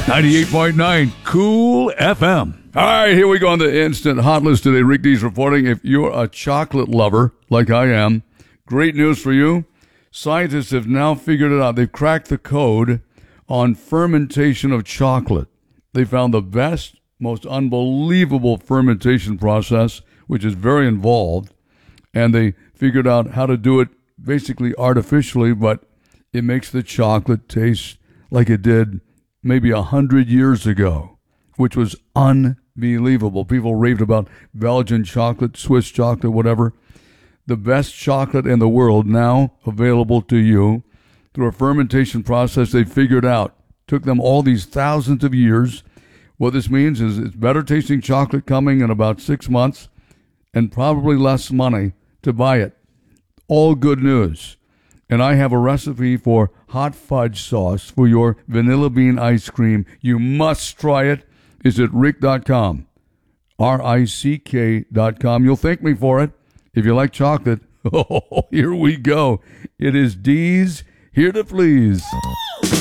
98.9 Cool FM. All right, here we go on the Instant Hot List today. Rick D's reporting. If you're a chocolate lover, like I am, great news for you. Scientists have now figured it out. They've cracked the code on fermentation of chocolate. They found the best, most unbelievable fermentation process, which is very involved, and they figured out how to do it basically artificially, but it makes the chocolate taste like it did maybe 100 years ago, which was unbelievable. People raved about Belgian chocolate, Swiss chocolate, whatever. The best chocolate in the world now available to you through a fermentation process they figured out. Took them all these thousands of years. What this means is it's better tasting chocolate coming in about 6 months and probably less money to buy it. All good news. And I have a recipe for hot fudge sauce for your vanilla bean ice cream. You must try it. It's at rick.com, RICK.com. You'll thank me for it. If you like chocolate, oh, here we go. It is D's Here to Please.